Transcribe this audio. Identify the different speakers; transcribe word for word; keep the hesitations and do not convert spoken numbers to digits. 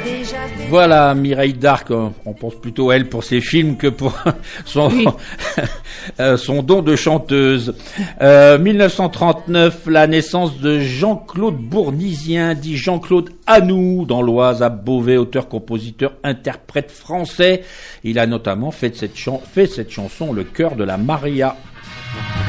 Speaker 1: Voilà, Mireille d'Arc, on pense plutôt à elle pour ses films que pour son, oui. son don de chanteuse. Euh, mille neuf cent trente-neuf, la naissance de Jean-Claude Bournisien, dit Jean-Claude Anou, dans l'Oise à Beauvais, auteur, compositeur, interprète français. Il a notamment fait cette, chan- fait cette chanson, Le cœur de la Maria.